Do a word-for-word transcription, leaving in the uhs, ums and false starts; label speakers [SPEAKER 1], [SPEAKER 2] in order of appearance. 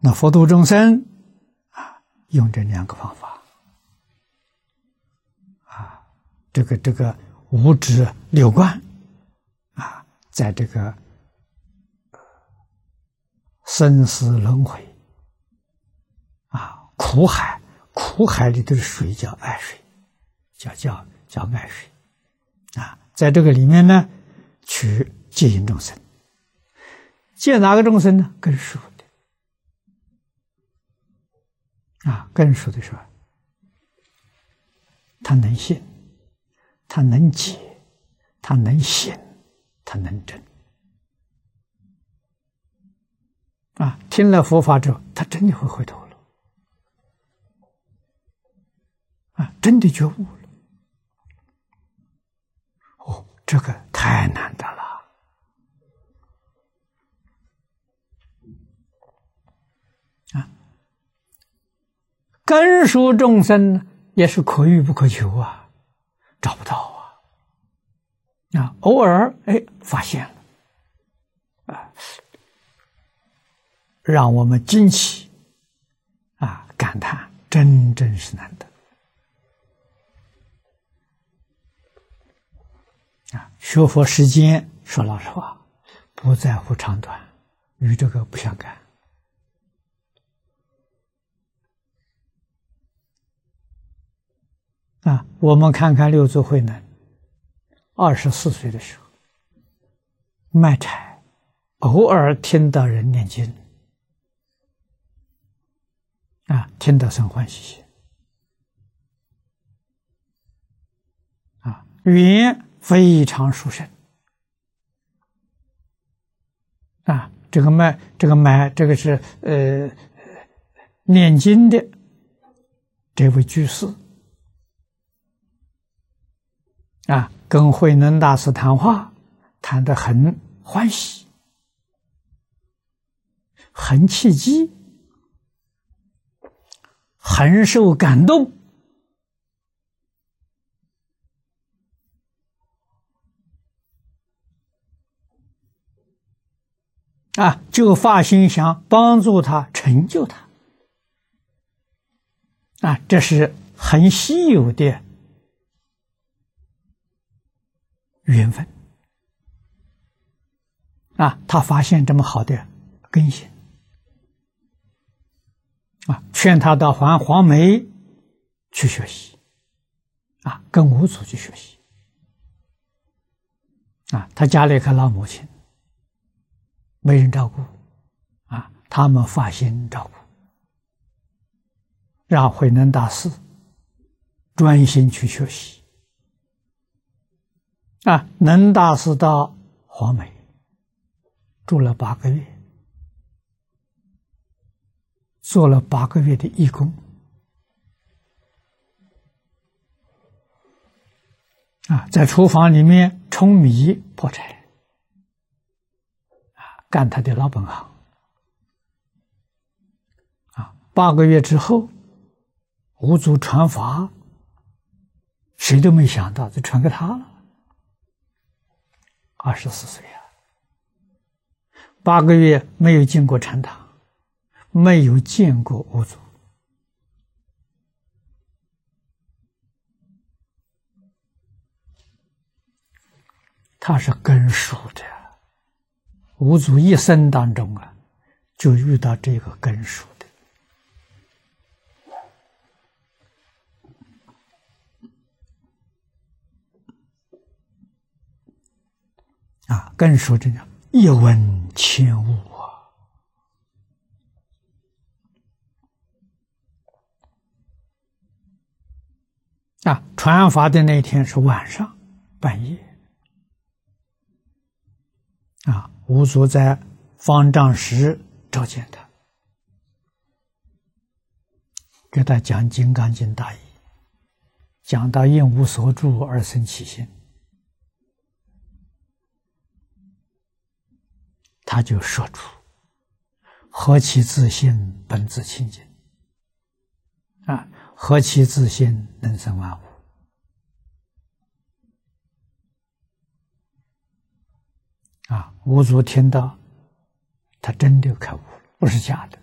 [SPEAKER 1] 那佛度众生啊，用这两个方法啊，这个这个五指六观啊，在这个生死轮回啊，苦海，苦海里的水叫爱水，叫叫叫爱水啊，在这个里面呢，去接引众生，接哪个众生呢？更熟的啊，更熟的说，他能信，他能解，他能行，他能证啊！听了佛法之后，他真的会回头了啊，真的觉悟了。哦，这个太难得了啊！根熟众生也是可遇不可求啊，找不到啊啊！偶尔哎发现了啊，让我们惊奇啊，感叹真真是难得啊！学佛时间，说老实话，不在乎长短，与这个不相干啊！我们看看六祖慧能，二十四岁的时候卖柴，偶尔听到人念经啊，听到生欢喜心啊，语言非常殊胜啊！这个卖，这个买，这个是呃念经的这位居士啊，跟慧能大师谈话，谈得很欢喜，很契机，很受感动啊，就发心想帮助他，成就他啊，这是很稀有的缘分啊！他发现这么好的根性啊，劝他到黄黄梅去学习啊，跟五祖去学习啊。他家里一个老母亲没人照顾啊，他们发心照顾，让慧能大师专心去学习啊。能大师到黄梅住了八个月，做了八个月的义工啊，在厨房里面舂米破柴啊，干他的老本行啊。八个月之后，五祖传法，谁都没想到就传给他了。二十四岁啊，八个月没有进过禅堂，没有见过五祖，他是根熟的。五祖一生当中啊，就遇到这个根熟的啊，根熟这样一闻千悟啊。啊，传法的那天是晚上半夜啊，五祖在方丈室召见他，给他讲《金刚经》大义，讲到应无所住而生其心，他就说出何其自性本自清净啊，何其自性能生万物啊！五祖听到，他真的开悟了，不是假的